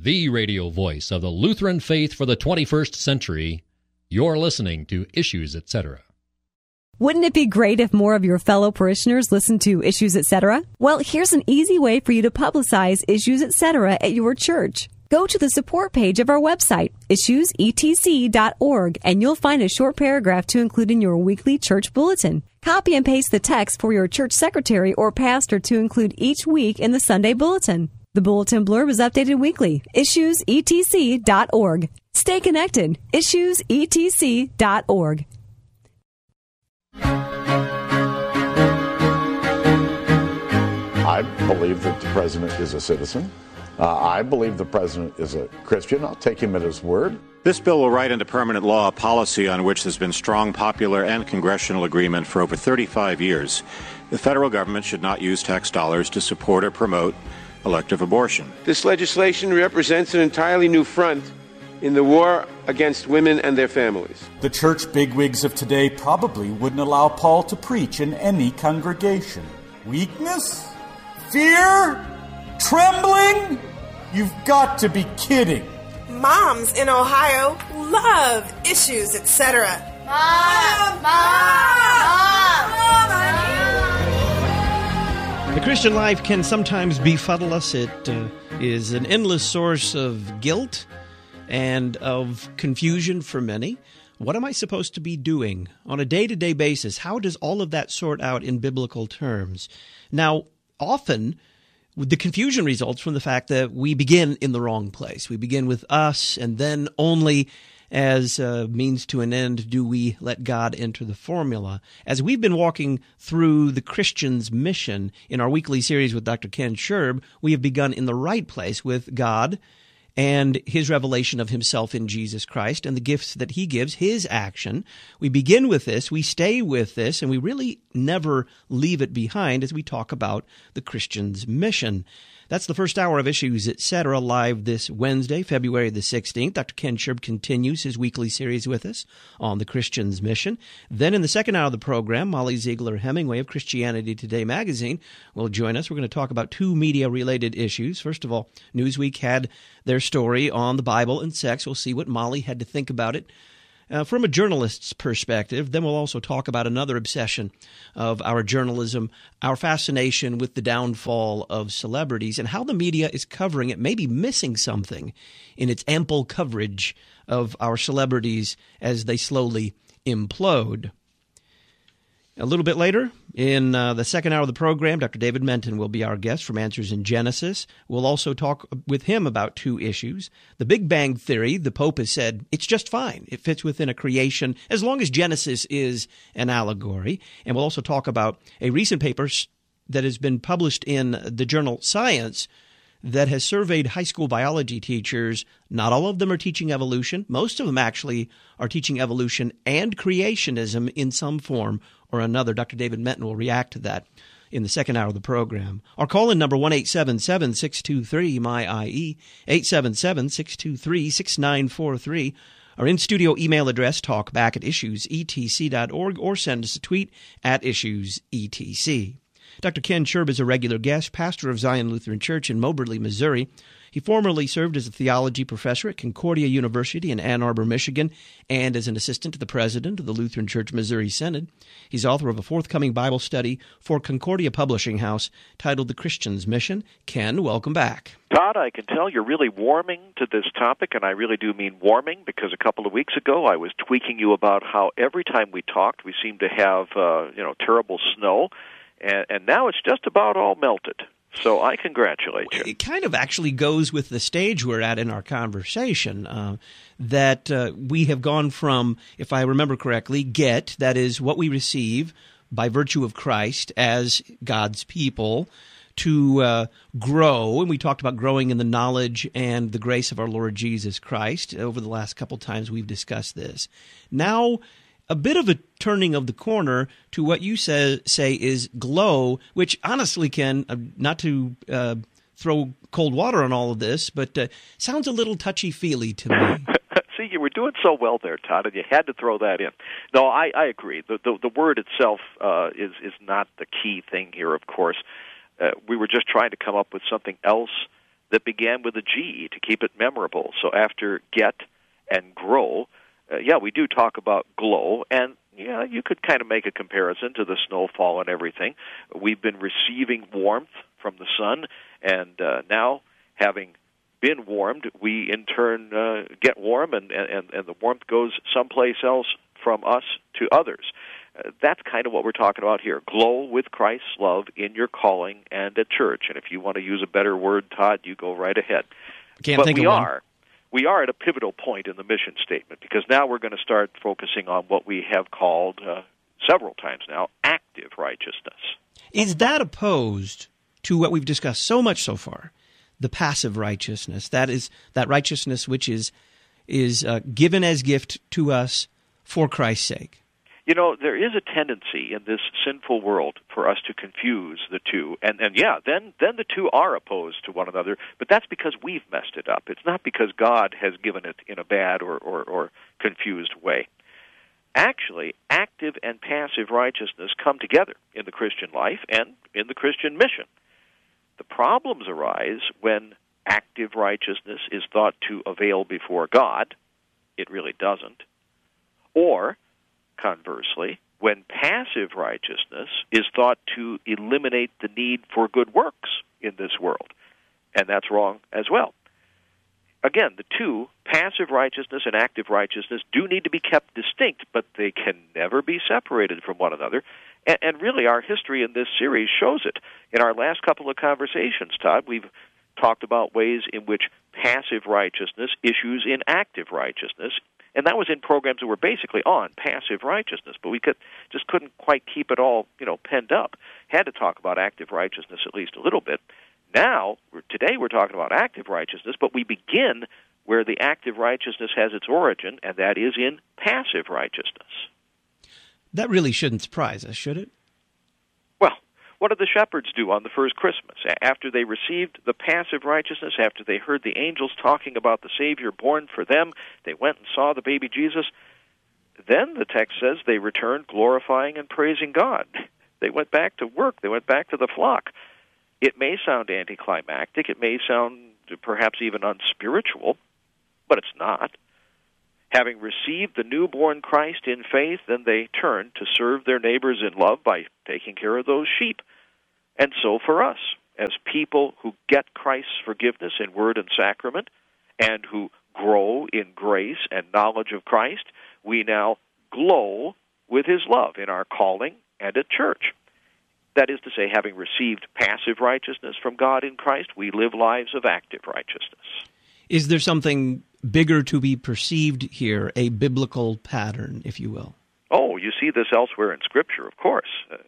the radio voice of the Lutheran faith for the 21st century. You're listening to Issues, Etc. Wouldn't it be great if more of your fellow parishioners listened to Issues, Etc.? Well, here's an easy way for you to publicize Issues, Etc. at your church. Go to the support page of our website, issuesetc.org, and you'll find a short paragraph to include in your weekly church bulletin. Copy and paste the text for your church secretary or pastor to include each week in the Sunday bulletin. The bulletin blurb is updated weekly. Issuesetc.org. Stay connected. Issuesetc.org. I believe that the president is a citizen. I believe the president is a Christian. I'll take him at his word. This bill will write into permanent law a policy on which there's been strong popular and congressional agreement for over 35 years. The federal government should not use tax dollars to support or promote elective abortion. This legislation represents an entirely new front in the war against women and their families. The church bigwigs of today probably wouldn't allow Paul to preach in any congregation. Weakness? Fear? Trembling? You've got to be kidding. Moms in Ohio love Issues, Etc. Mom! The Christian life can sometimes befuddle us. It is an endless source of guilt and of confusion for many. What am I supposed to be doing on a day-to-day basis? How does all of that sort out in biblical terms? Now, often the confusion results from the fact that we begin in the wrong place. We begin with us, and then only as a means to an end do we let God enter the formula. As we've been walking through the Christian's mission in our weekly series with Dr. Ken Scherb, we have begun in the right place with God and his revelation of himself in Jesus Christ and the gifts that he gives, his action. We begin with this, we stay with this, and we really never leave it behind as we talk about the Christian's mission. That's the first hour of Issues, Etc., live this Wednesday, February the 16th. Dr. Ken Scherb continues his weekly series with us on the Christian's mission. Then in the second hour of the program, Molly Ziegler Hemingway of Christianity Today magazine will join us. We're going to talk about two media-related issues. First of all, Newsweek had their story on the Bible and sex. We'll see what Molly had to think about it from a journalist's perspective. Then we'll also talk about another obsession of our journalism, our fascination with the downfall of celebrities and how the media is covering it, maybe missing something in its ample coverage of our celebrities as they slowly implode. A little bit later, in the second hour of the program, Dr. David Menton will be our guest from Answers in Genesis. We'll also talk with him about two issues. The Big Bang Theory, the Pope has said, it's just fine. It fits within a creation as long as Genesis is an allegory. And we'll also talk about a recent paper that has been published in the journal Science that has surveyed high school biology teachers. Not all of them are teaching evolution. Most of them actually are teaching evolution and creationism in some form or another. Dr. David Menton will react to that in the second hour of the program. Our call-in number, 1-877-623-MY-IE, 877-623-6943. Our in-studio email address, talkback@issuesetc.org, or send us a tweet at issuesetc. Dr. Ken Scherb is a regular guest, pastor of Zion Lutheran Church in Moberly, Missouri. He formerly served as a theology professor at Concordia University in Ann Arbor, Michigan, and as an assistant to the president of the Lutheran Church Missouri Synod. He's author of a forthcoming Bible study for Concordia Publishing House titled The Christian's Mission. Ken, welcome back. Todd, I can tell you're really warming to this topic, and I really do mean warming, because a couple of weeks ago I was tweaking you about how every time we talked we seemed to have terrible snow, and now it's just about all melted. So I congratulate you. It kind of actually goes with the stage we're at in our conversation, that we have gone from, if I remember correctly, that is what we receive by virtue of Christ as God's people, to grow, and we talked about growing in the knowledge and the grace of our Lord Jesus Christ. Over the last couple times we've discussed this. Now, a bit of a turning of the corner to what you say is glow, which honestly, Ken, not to throw cold water on all of this, but sounds a little touchy-feely to me. See, you were doing so well there, Todd, and you had to throw that in. No, I agree. The word itself is not the key thing here, of course. We were just trying to come up with something else that began with a G to keep it memorable. So after get and grow, we do talk about glow, and you could kind of make a comparison to the snowfall and everything. We've been receiving warmth from the sun, and now, having been warmed, we in turn get warm, and the warmth goes someplace else from us to others. That's kind of what we're talking about here. Glow with Christ's love in your calling and at church. And if you want to use a better word, Todd, you go right ahead. We are at a pivotal point in the mission statement, because now we're going to start focusing on what we have called several times now active righteousness. Is that opposed to what we've discussed so much so far, the passive righteousness? That is that righteousness which is given as gift to us for Christ's sake. There is a tendency in this sinful world for us to confuse the two, and then the two are opposed to one another, but that's because we've messed it up. It's not because God has given it in a bad or confused way. Actually, active and passive righteousness come together in the Christian life and in the Christian mission. The problems arise when active righteousness is thought to avail before God. It really doesn't. Or, conversely, when passive righteousness is thought to eliminate the need for good works in this world. And that's wrong as well. Again, the two, passive righteousness and active righteousness, do need to be kept distinct, but they can never be separated from one another. And really, our history in this series shows it. In our last couple of conversations, Todd, we've talked about ways in which passive righteousness issues in active righteousness. And that was in programs that were basically on passive righteousness, but we just couldn't quite keep it all, penned up. Had to talk about active righteousness at least a little bit. Now, today we're talking about active righteousness, but we begin where the active righteousness has its origin, and that is in passive righteousness. That really shouldn't surprise us, should it? Well, what did the shepherds do on the first Christmas? After they received the passive righteousness, after they heard the angels talking about the Savior born for them, they went and saw the baby Jesus. Then the text says they returned glorifying and praising God. They went back to work. They went back to the flock. It may sound anticlimactic. It may sound perhaps even unspiritual, but it's not. Having received the newborn Christ in faith, then they turned to serve their neighbors in love by taking care of those sheep. And so for us, as people who get Christ's forgiveness in word and sacrament, and who grow in grace and knowledge of Christ, we now glow with His love in our calling and at church. That is to say, having received passive righteousness from God in Christ, we live lives of active righteousness. Is there something bigger to be perceived here, a biblical pattern, if you will? Oh, you see this elsewhere in Scripture, of course.